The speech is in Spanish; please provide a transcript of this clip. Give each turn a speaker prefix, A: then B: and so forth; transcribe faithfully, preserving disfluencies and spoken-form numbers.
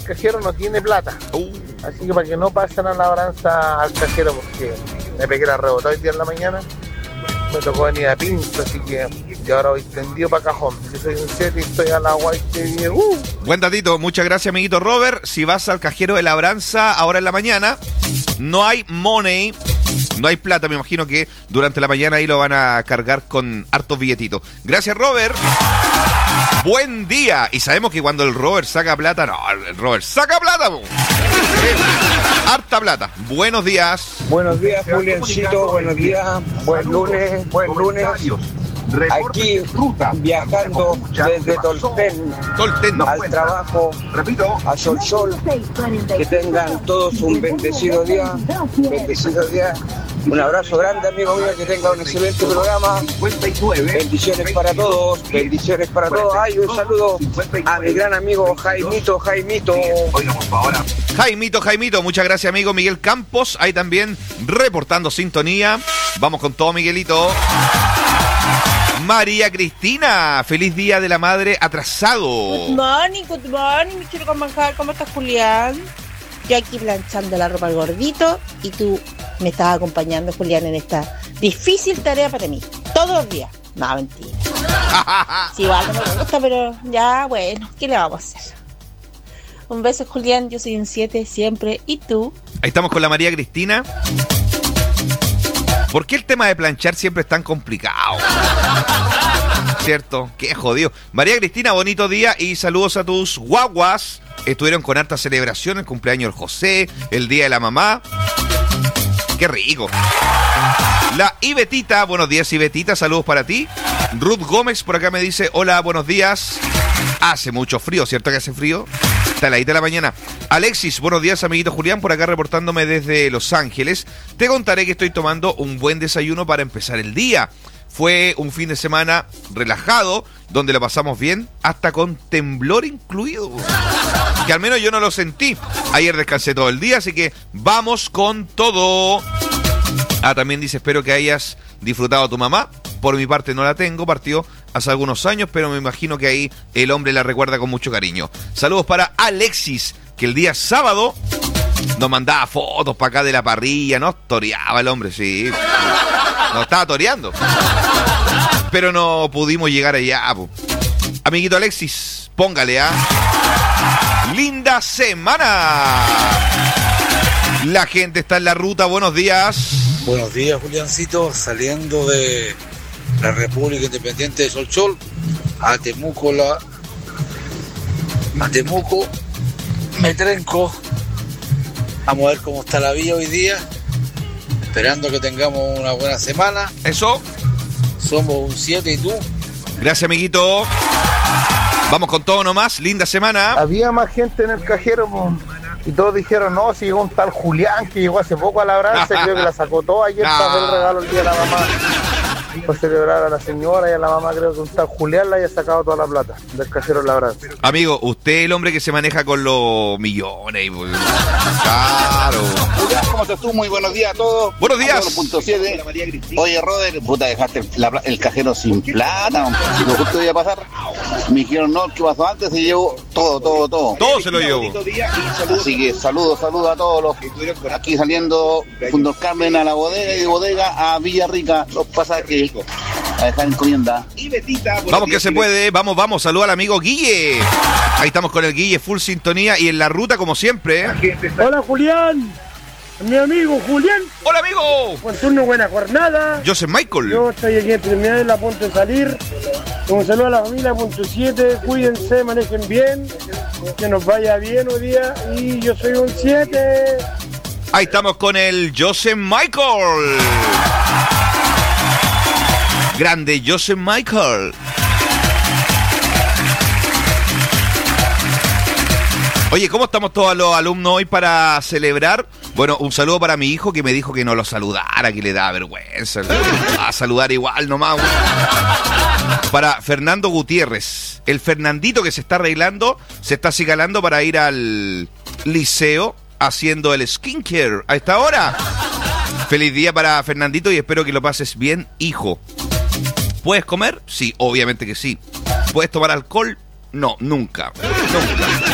A: cajero no tiene plata. Uh. Así que para que no pasen a la labranza al cajero, porque me pegué la rebota hoy día en la mañana. Me tocó venir a Pinto, así que yo ahora voy tendido para cajón. Si soy un siete y estoy a la guay que uh.
B: Buen datito, muchas gracias, amiguito Robert. Si vas al cajero de labranza ahora en la mañana, no hay money, no hay plata. Me imagino que durante la mañana ahí lo van a cargar con hartos billetitos. Gracias, Robert. Buen día. Y sabemos que cuando el Robert saca plata, no, el Robert saca plata, po. Harta plata. Buenos días.
C: Buenos días, Juliancito. Buenos días. Buen lunes. Buen lunes. Aquí viajando desde Tolten,
B: Tolten
C: al trabajo, a Sol Sol. Que tengan todos un bendecido día. Bendecido día. Un abrazo grande, amigo mío, que tenga un excelente programa. Bendiciones para todos, bendiciones para todos. Ay, un saludo a mi gran amigo Jaimito, Jaimito.
B: Jaimito, Jaimito, muchas gracias, amigo Miguel Campos. Ahí también reportando sintonía. Vamos con todo, Miguelito. María Cristina, feliz día de la madre atrasado.
D: Good morning, good morning, mi chulo con manjar. ¿Cómo estás, Julián? Yo aquí planchando la ropa al gordito y tú me estás acompañando, Julián, en esta difícil tarea para mí. Todos los días. No, mentira. Sí, igual no me gusta, pero ya, bueno, ¿qué le vamos a hacer? Un beso, Julián. Yo soy un siete siempre. ¿Y tú?
B: Ahí estamos con la María Cristina. ¿Por qué el tema de planchar siempre es tan complicado? ¿Cierto? Qué jodido. María Cristina, bonito día y saludos a tus guaguas. Estuvieron con harta celebración, el cumpleaños del José, el día de la mamá. ¡Qué rico! La Ibetita, buenos días, Ibetita, saludos para ti. Ruth Gómez por acá me dice, hola, buenos días. Hace mucho frío, ¿cierto que hace frío? Está la de la mañana. Alexis, buenos días, amiguito Julián, por acá reportándome desde Los Ángeles. Te contaré que estoy tomando un buen desayuno para empezar el día. Fue un fin de semana relajado, donde lo pasamos bien, hasta con temblor incluido. Que al menos yo no lo sentí. Ayer descansé todo el día, así que vamos con todo. Ah, también dice, espero que hayas disfrutado a tu mamá. Por mi parte no la tengo, partió hace algunos años, pero me imagino que ahí el hombre la recuerda con mucho cariño. Saludos para Alexis, que el día sábado nos mandaba fotos para acá de la parrilla, nos toreaba el hombre, sí. Nos estaba toreando. Pero no pudimos llegar allá, po. Amiguito Alexis, póngale a... ¡Linda semana! La gente está en la ruta, buenos días.
E: Buenos días, Juliancito, saliendo de la República Independiente de Solchol a Temuco, la... a Temuco, me trenco. Vamos a ver cómo está la vía hoy día, esperando que tengamos una buena semana.
B: Eso.
E: Somos un siete y tú.
B: Gracias, amiguito. Vamos con todo nomás, linda semana.
A: Había más gente en el cajero, po, y todos dijeron, no, si llegó un tal Julián que llegó hace poco a labranza, creo que la sacó todo ayer para hacer el regalo el día de la mamá. Para celebrar a la señora y a la mamá, creo que un tal Julián le haya sacado toda la plata del cajero labranza.
B: Amigo, usted es el hombre que se maneja con los millones. Claro.
F: Julián, ¿cómo estás tú? Muy buenos días a todos.
B: Buenos días.
F: Punto siete. Oye, Robert, puta, dejaste la, el cajero sin plata. Si lo justo iba a pasar, me dijeron, no, ¿qué pasó antes? Y llevo todo, todo, todo.
B: Todo se lo llevo.
F: Así que saludos, saludos a todos los que estuvieron aquí saliendo Punto Carmen a la bodega y de bodega a Villarrica. Los pasajes a dejar encomienda.
B: Vamos que se puede, vamos, vamos, saluda al amigo Guille. Ahí estamos con el Guille, full sintonía y en la ruta como siempre.
G: Hola, Julián, mi amigo Julián.
B: Hola, amigo.
G: Buen turno, buena jornada.
B: Yo soy Michael.
G: Yo estoy aquí en Terminal, a punto de salir. Un saludo a la familia, punto siete, cuídense, manejen bien, que nos vaya bien hoy día. Y yo soy un siete.
B: Ahí estamos con el Joseph Michael. Grande Joseph Michael. Oye, ¿cómo estamos todos los alumnos hoy para celebrar? Bueno, un saludo para mi hijo que me dijo que no lo saludara, que le da vergüenza. A saludar igual nomás. Para Fernando Gutiérrez, el Fernandito que se está arreglando, se está acicalando para ir al liceo haciendo el skincare a esta hora. Feliz día para Fernandito y espero que lo pases bien, hijo. ¿Puedes comer? Sí, obviamente que sí. ¿Puedes tomar alcohol? No, nunca. Nunca.